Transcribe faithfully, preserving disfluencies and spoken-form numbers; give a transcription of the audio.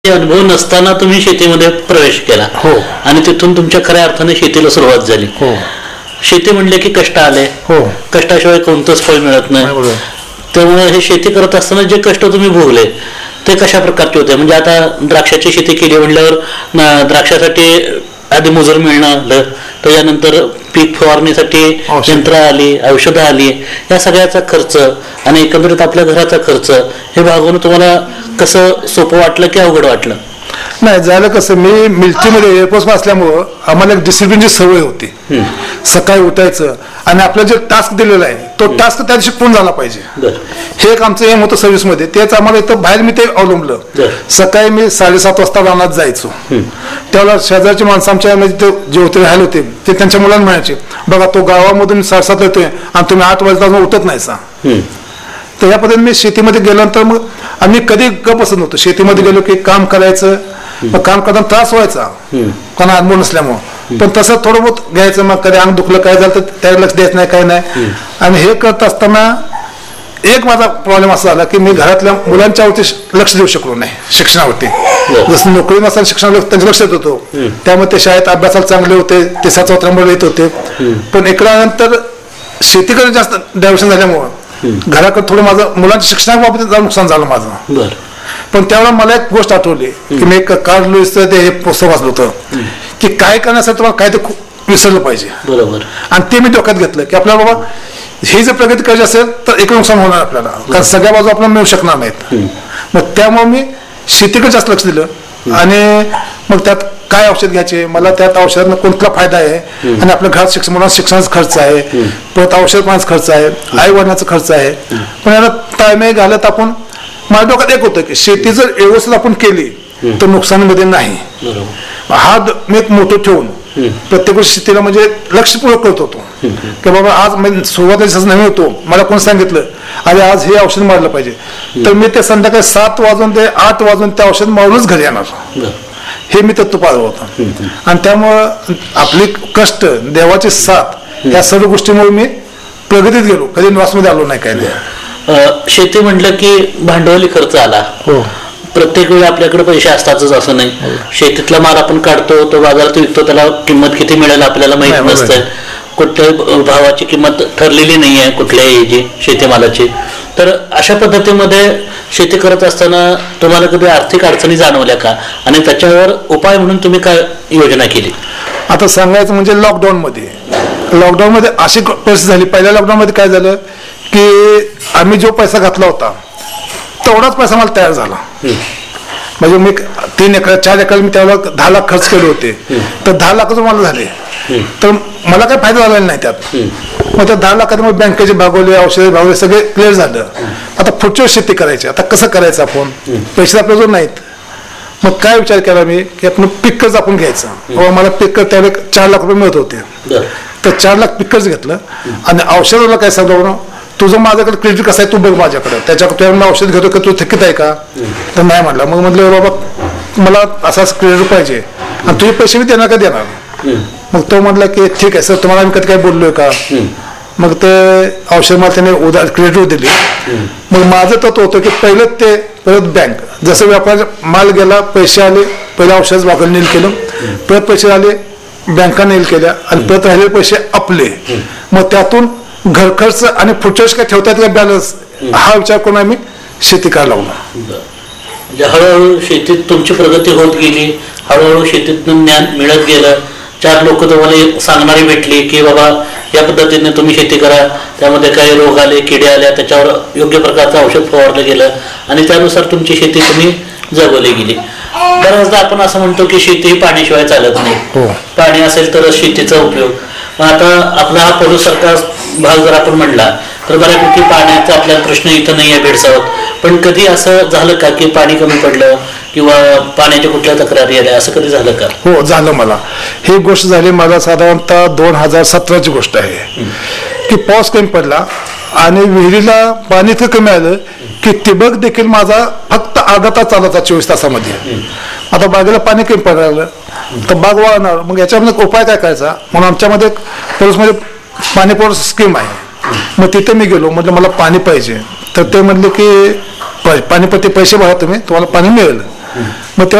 अनुभव नसताना तुम्ही शेतीमध्ये प्रवेश केला हो आणि तिथून तुमच्या खऱ्या अर्थाने शेतीला सुरुवात झाली. हो शेती म्हणले की कष्ट आले. हो कष्टाशिवाय कोणतंच फळ मिळत नाही. त्यामुळे हे शेती करत असताना जे कष्ट तुम्ही भोगले ते कशा प्रकारचे होते? म्हणजे आता द्राक्षाची शेती केली म्हणल्यावर द्राक्षासाठी आधी मजूर मिळणं आलं, त्याच्यानंतर पीक फवारणीसाठी यंत्र आली, औषधं आली, या सगळ्याचा खर्च आणि एकंदरीत आपल्या घराचा खर्च हे भागवून तुम्हाला कसं सोपं वाटलं की अवघड वाटलं? नाही, झालं कसं, मी मिलिटरीमध्ये एअरफोर्स असल्यामुळं आम्हाला एक डिसिप्लिनची सवय होती. सकाळी उठायचं आणि आपला जे टास्क दिलेला आहे तो टास्क त्या दिवशी पूर्ण झाला पाहिजे, हे एक आमचं एम होतं सर्व्हिसमध्ये. तेच आम्हाला इथं बाहेर मी ते अवलंबलं. सकाळी मी साडेसात वाजता रानात जायचो. त्यावेळेला शेजारची माणसं आमच्या जे होते राहिले होते ते त्यांच्या मुलांना म्हणायचे, बघा तो गावामधून साडेसात येतोय आणि तुम्ही आठ वाजता उठत नाही सा. तर या पद्धतीने मी शेतीमध्ये गेल्यानंतर मग आम्ही कधी गप बसत नव्हतो. शेतीमध्ये गेलो की काम करायचं, मग काम करताना त्रास व्हायचा कोणा अनुभव नसल्यामुळं, पण तसं थोडं बहुत घ्यायचं. मग कधी अंग दुखलं काय झालं तर त्याला लक्ष द्यायचं नाही, काय नाही. आणि हे करत असताना एक माझा प्रॉब्लेम असा झाला की मी घरातल्या मुलांच्यावरती लक्ष देऊ शकलो नाही, शिक्षणावरती. जसं नोकरी नसताना शिक्षणावर त्यांचं लक्ष देत होतो, त्यामुळे ते शाळेत अभ्यासाला चांगले होते, तिसऱ्या चौथ्या नंबरला येत होते. पण इकडानंतर शेतीकडे जास्त डायव्हर्शन झाल्यामुळं घराकडे थोडं माझं मुलांच्या शिक्षणाबाबतीत नुकसान झालं माझं. पण त्यावेळेला मला एक गोष्ट आठवली की मी कार्ल लुईसचं ते हे पुस्तक वाचलं होतं की काय करण्यासाठी तुम्हाला काय ते विसरलं पाहिजे. बरोबर. आणि ते मी डोक्यात घेतलं की आपल्याला बाबा ही जर प्रगती करायची असेल तर एक नुकसान होणार आपल्याला, कारण सगळ्या बाजू आपल्याला मिळू शकणार नाहीत. मग त्यामुळे मी शेतीकडे जास्त लक्ष दिलं आणि मग त्यात काय औषध घ्यायचे, मला त्यात औषधांना कोणता फायदा आहे आणि आपल्या घरात शिक्षण मुलांना शिक्षणाचा खर्च आहे, परत औषध पाण्याचा खर्च आहे, आई वडिलांचा खर्च आहे. पण याला ताळमेळ घालत आपण माझ्या डोक्यात एक होतं की शेती जर व्यवस्थित आपण केली तर नुकसानीमध्ये नाही. हा मी एक मोठं ठेवून प्रत्येक गोष्टी शेतीला म्हणजे लक्षपूर्वक करत होतो की बाबा आज सुरुवातीला नवीन होतो, मला कोण सांगितलं अरे आज हे औषध मारलं पाहिजे, तर मी ते संध्याकाळी सात वाजून ते आठ वाजून ते औषध मारूनच घरी येणार, हे मी तत्व पाळलं होतं. आणि त्यामुळं आपली कष्ट, देवाची साथ, या सर्व गोष्टीमुळे मी प्रगतीत गेलो, कधी निवासमध्ये आलो नाही, काय नाही. शेती म्हटलं की भांडवली खर्च आला. प्रत्येक वेळी आपल्याकडे पैसे असतातच असं नाही. शेतीतला माल आपण काढतो, तो बाजारात विकतो, त्याला किंमत किती मिळेल आपल्याला माहित नसतं. कुठल्याही भावाची किंमत ठरलेली नाही आहे कुठल्याही जी शेतीमालाची. तर अशा पद्धतीमध्ये शेती करत असताना तुम्हाला कधी आर्थिक अडचणी जाणवल्या का आणि त्याच्यावर उपाय म्हणून तुम्ही काय योजना केली? आता सांगायचं म्हणजे लॉकडाऊनमध्ये लॉकडाऊनमध्ये अशी परिस्थिती झाली. पहिल्या लॉकडाऊनमध्ये काय झालं की आम्ही जो पैसा घातला होता तेवढाच पैसा मला तयार झाला. म्हणजे मी तीन एकर चार एकर मी त्यावेळेला दहा लाख खर्च केले होते, तर दहा लाखच मला झाले, तर मला काही फायदा झाला नाही त्यात. मग त्या दहा लाखात मग बँकेचे भागवले, औषधे भागवले, सगळे क्लिअर झालं. आता पुढच्या शेती करायची, आता कसं करायचं, आपण पैसे आपल्याजवळ नाहीत. मग काय विचार केला मी की आपण पीक कर्ज आपण घ्यायचं. बाबा मला पीक कर्ज त्यावेळेला चार लाख रुपये मिळत होते, तर चार लाख पीक कर्ज घेतलं. आणि औषधाला काय सांगतो, तुझं माझ्याकडे क्रेडिट कसं आहे तू बघ माझ्याकडे, त्याच्याकडे औषध घेतो का तू थकीत आहे का, तर नाही म्हटलं. मग म्हटलं बाबा मला असा क्रेडिट पाहिजे आणि तुझे पैसे मी देणार का देणार. मग तो म्हटला की ठीक आहे सर, तुम्हाला आम्ही कधी काय बोललोय का. मग ते औषध मला त्याने उधार क्रेडिट दिली. मग माझं तत्व होतं की पहिलं ते परत बँक, जसं व्यापार माल गेला, पैसे आले, पहिलं औषध वापर नील केलं, परत पैसे आले बँका नील केल्या आणि परत राहिलेले पैसे आपले. मग त्यातून घर खर्च आणि पुढच्या वर्षी काय ठेवता येईल बॅलन्स, हा विचार करून आम्ही शेती करायला लागलो. हळूहळू शेतीत तुमची प्रगती होत गेली, हळूहळू शेतीतून ज्ञान मिळत गेलं. चार लोक तुम्हाला सांगणारी भेटली की बाबा या पद्धतीने तुम्ही शेती करा, त्यामध्ये काही रोग आले, किडे आल्या, त्याच्यावर योग्य प्रकारचं औषध फवारलं गेलं आणि त्यानुसार तुमची शेती तुम्ही जगवली गेली. बऱ्याचदा आपण असं म्हणतो की शेती ही पाण्याशिवाय चालत नाही, पाणी असेल तरच शेतीचा उपयोग. आता आपला हा पडूसारखा भाग जर आपण म्हणला तर बऱ्यापैकी पाण्याचा आपल्याला प्रश्न इथं नाही आहे भेडसावत. पण कधी असं झालं का की पाणी कमी पडलं किंवा पाण्याच्या कुठल्या तक्रारी आल्या, असं कधी झालं का? हो झालं. मला ही गोष्ट झाली, मला साधारणतः दोन हजार सतराची गोष्ट आहे की पाऊस कमी पडला आणि विहिरीला पाणी इतकं कमी आलं की ठिबक देखील माझा फक्त अर्धा तास चालवता चोवीस तासामध्ये. आता बागेला पाणी कमी पडायला तर बाग वाळणार. मग याच्यामध्ये उपाय काय करायचा, म्हणून आमच्यामध्ये पोलीसमध्ये पाणी पुरवठा स्कीम आहे. मग तिथे मी गेलो, म्हटलं मला पाणी पाहिजे, तर ते म्हटले की पाणीपट्टी पैसे भरा तुम्ही, तुम्हाला पाणी मिळेल. मग